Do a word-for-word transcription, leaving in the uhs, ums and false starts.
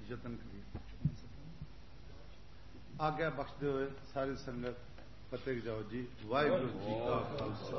यतन करिए। आज्ञा बख्शते हुए सारी संगत फतेह जाओ जी। वाहिगुरु जी का खालसा